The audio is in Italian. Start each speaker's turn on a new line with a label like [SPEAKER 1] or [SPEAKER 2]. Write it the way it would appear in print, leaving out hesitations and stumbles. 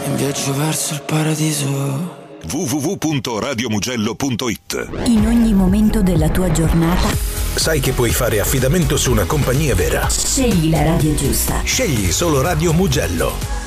[SPEAKER 1] Un viaggio verso il paradiso.
[SPEAKER 2] www.radiomugello.it.
[SPEAKER 3] In ogni momento della tua giornata
[SPEAKER 4] sai che puoi fare affidamento su una compagnia vera.
[SPEAKER 3] scegli la radio giusta.
[SPEAKER 4] Scegli solo Radio Mugello.